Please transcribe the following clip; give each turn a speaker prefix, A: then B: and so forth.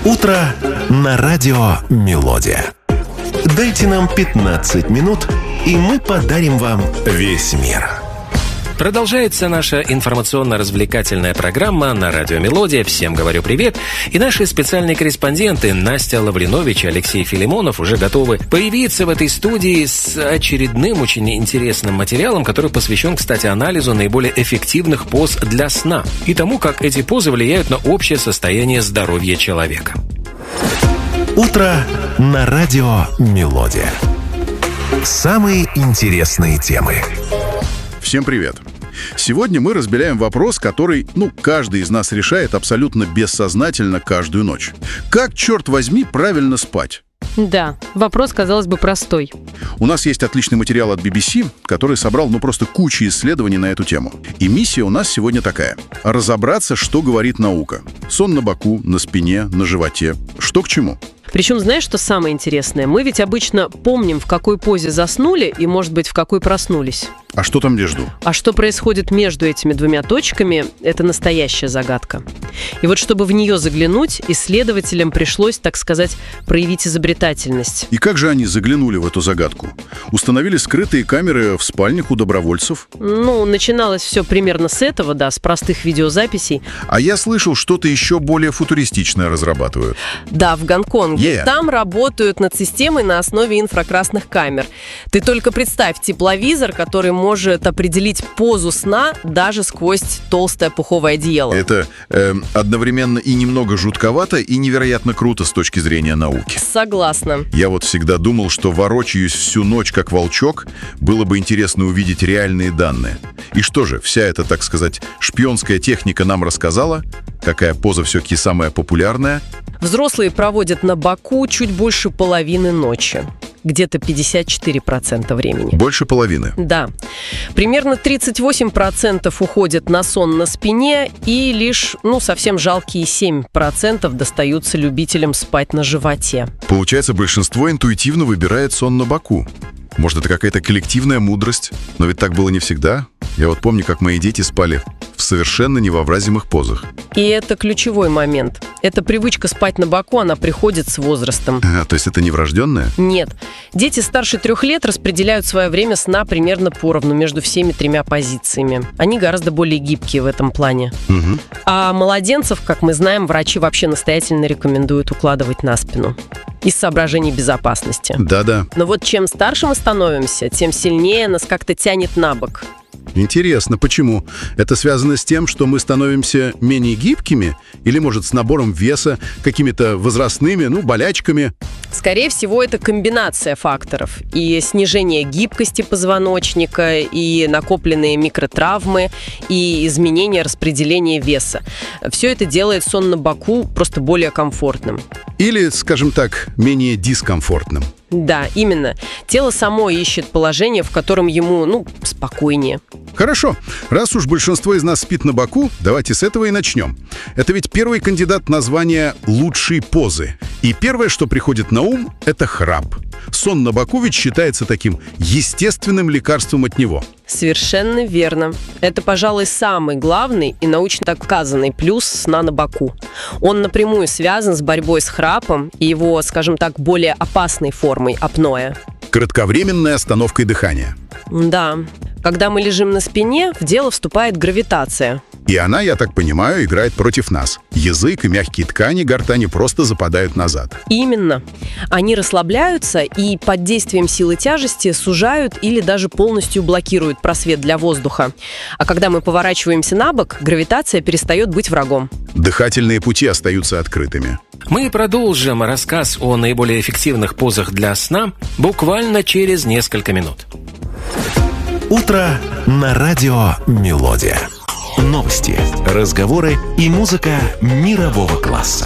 A: Утро на радио «Мелодия». Дайте нам 15 минут, и мы подарим вам весь мир.
B: Продолжается наша информационно-развлекательная программа на радио «Мелодия». Всем говорю привет. И наши специальные корреспонденты Настя Лавринович и Алексей Филимонов уже готовы появиться в этой студии с очередным очень интересным материалом, который посвящен, кстати, анализу наиболее эффективных поз для сна и тому, как эти позы влияют на общее состояние здоровья человека.
A: Утро на радио «Мелодия». Самые интересные темы.
C: Всем привет! Сегодня мы разбираем вопрос, который, каждый из нас решает абсолютно бессознательно каждую ночь. Как, черт возьми, правильно спать?
D: Да, вопрос, казалось бы, простой.
C: У нас есть отличный материал от BBC, который собрал, просто кучу исследований на эту тему. И миссия у нас сегодня такая. Разобраться, что говорит наука. Сон на боку, на спине, на животе. Что к чему?
D: Причем, знаешь, что самое интересное? Мы ведь обычно помним, в какой позе заснули и, может быть, в какой проснулись.
C: А что там между?
D: А что происходит между этими двумя точками, это настоящая загадка. И вот чтобы в нее заглянуть, исследователям пришлось, так сказать, проявить изобретательность.
C: И как же они заглянули в эту загадку? Установили скрытые камеры в спальнях у добровольцев?
D: Начиналось все примерно с этого, с простых видеозаписей.
C: А я слышал, что-то еще более футуристичное разрабатывают.
D: Да, в Гонконге. Там работают над системой на основе инфракрасных камер. Ты только представь, тепловизор, который может определить позу сна даже сквозь толстое пуховое одеяло.
C: Это одновременно и немного жутковато, и невероятно круто с точки зрения науки.
D: Согласна.
C: Я всегда думал, что ворочаюсь всю ночь как волчок, было бы интересно увидеть реальные данные. И что же, вся эта, так сказать, шпионская техника нам рассказала? Какая поза все-таки самая популярная?
D: Взрослые проводят на боку чуть больше половины ночи. Где-то 54% времени.
C: Больше половины?
D: Да. Примерно 38% уходят на сон на спине, и лишь, совсем жалкие 7% достаются любителям спать на животе.
C: Получается, большинство интуитивно выбирает сон на боку. Может, это какая-то коллективная мудрость? Но ведь так было не всегда. Я помню, как мои дети спали в совершенно невообразимых позах.
D: И это ключевой момент. Эта привычка спать на боку, она приходит с возрастом.
C: То есть это не врожденное?
D: Нет. Дети старше 3 лет распределяют свое время сна примерно поровну между всеми 3 позициями. Они гораздо более гибкие в этом плане.
C: Угу.
D: А младенцев, как мы знаем, врачи вообще настоятельно рекомендуют укладывать на спину. Из соображений безопасности.
C: Да-да.
D: Но чем старше мы становимся, тем сильнее нас как-то тянет на бок.
C: Интересно, почему? Это связано с тем, что мы становимся менее гибкими? Или, может, с набором веса, какими-то возрастными, болячками?
D: Скорее всего, это комбинация факторов. И снижение гибкости позвоночника, и накопленные микротравмы, и изменение распределения веса. Все это делает сон на боку просто более комфортным.
C: Или, скажем так, менее дискомфортным.
D: Да, именно. Тело само ищет положение, в котором ему, спокойнее.
C: Хорошо. Раз уж большинство из нас спит на боку, давайте с этого и начнем. Это ведь первый кандидат на звание лучшей позы. И первое, что приходит на ум, это храп. Сон на боку ведь считается таким естественным лекарством от него.
D: Совершенно верно. Это, пожалуй, самый главный и научно доказанный плюс сна на боку. Он напрямую связан с борьбой с храпом и его, скажем так, более опасной формой апноэ.
C: Кратковременной остановкой дыхания.
D: Да. Когда мы лежим на спине, в дело вступает гравитация.
C: И она, я так понимаю, играет против нас. Язык и мягкие ткани гортани просто западают назад.
D: Именно. Они расслабляются и под действием силы тяжести сужают или даже полностью блокируют просвет для воздуха. А когда мы поворачиваемся на бок, гравитация перестает быть врагом.
C: Дыхательные пути остаются открытыми.
B: Мы продолжим рассказ о наиболее эффективных позах для сна буквально через несколько минут.
A: Утро на радио «Мелодия». Новости, разговоры и музыка мирового класса.